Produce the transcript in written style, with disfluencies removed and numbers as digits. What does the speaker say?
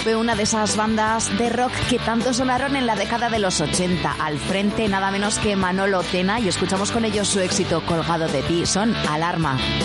fue una de esas bandas de rock que tanto sonaron en la década de los 80. Al frente nada menos que Manolo Tena, y escuchamos con ellos su éxito Colgado de ti. Son Alarma.